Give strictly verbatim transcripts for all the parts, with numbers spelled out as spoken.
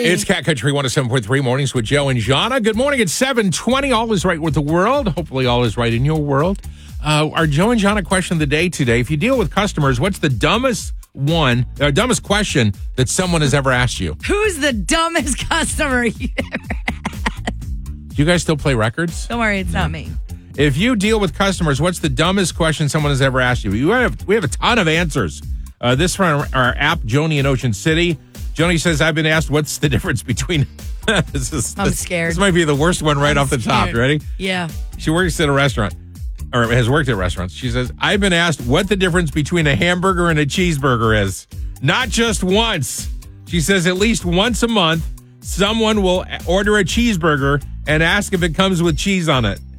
It's Cat Country one oh seven point three Mornings with Joe and Jana. Good morning. It's seven twenty. All is right with the world. Hopefully all is right in your world. Uh, our Joe and Jana question of the day today. If you deal with customers, what's the dumbest one, uh, dumbest question that someone has ever asked you? Who's the dumbest customer you ever Do you guys still play records? Don't worry, it's not me. If you deal with customers, what's the dumbest question someone has ever asked you? You have, we have a ton of answers. Uh, this from our, our app, Joni in Ocean City. Joni says, I've been asked what's the difference between... this is, I'm this, scared. This might be the worst one right I'm off the scared. top. Ready? Yeah. She works at a restaurant, or has worked at restaurants. She says, I've been asked what the difference between a hamburger and a cheeseburger is. Not just once. She says at least once a month, someone will order a cheeseburger and ask if it comes with cheese on it.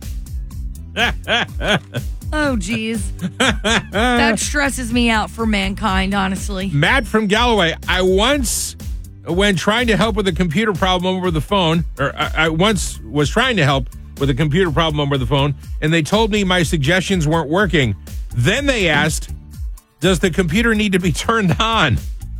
Oh, geez. That stresses me out for mankind, honestly. Matt from Galloway. I once, when trying to help with a computer problem over the phone, or I, I once was trying to help with a computer problem over the phone, and they told me my suggestions weren't working. Then they asked, does the computer need to be turned on?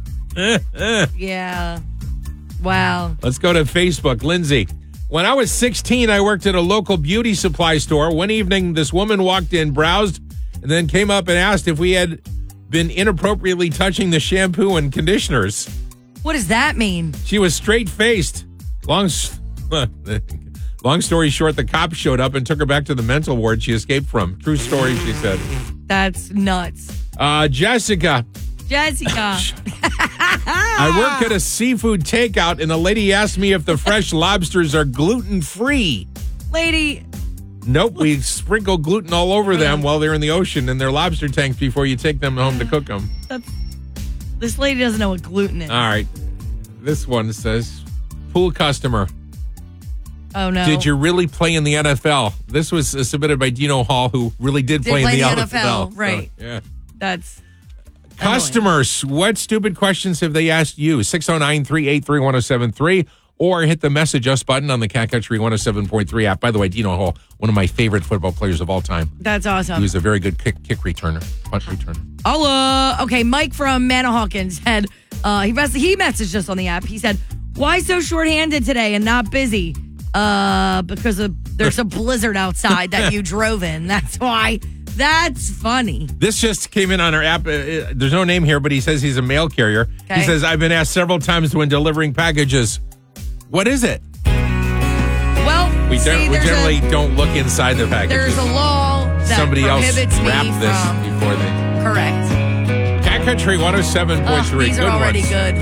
Yeah. Wow. Let's go to Facebook. Lindsay. When I was sixteen, I worked at a local beauty supply store. One evening, this woman walked in, browsed, and then came up and asked if we had been inappropriately touching the shampoo and conditioners. What does that mean? She was straight-faced. Long, long story short, the cops showed up and took her back to the mental ward she escaped from. True story, she said. That's nuts. Uh, Jessica. Jessica. I work at a seafood takeout, and the lady asked me if the fresh lobsters are gluten-free. Lady. Nope, we sprinkle gluten all over them while they're in the ocean in their lobster tanks before you take them home to cook them. That's, this lady doesn't know what gluten is. All right. This one says, pool customer. Oh, no. Did you really play in the N F L? This was uh, submitted by Dino Hall, who really did, Did play, play in the, the N F L. N F L, right. So, yeah. That's... Customers, what stupid questions have they asked you? six oh nine, three eight three, one oh seven three or hit the message us button on the Cat Country one oh seven point three app. By the way, Dino Hall, one of my favorite football players of all time. That's awesome. He was a very good kick, kick returner, punt returner. Hello. Okay, Mike from Manahawkin said, uh, he, mess- he messaged us on the app. He said, why so short-handed today and not busy? Uh, because of, there's a blizzard outside that you drove in. That's why. That's funny. This just came in on our app. Uh, there's no name here, but he says he's a mail carrier. Okay. He says, I've been asked several times when delivering packages, what is it? Well, We, see, don't, we there's generally a, don't look inside the packages. There's a law that Somebody else prohibits me wrapped this from... before they... Correct. Cat Country one oh seven point three. Oh, these are Good already ones. good.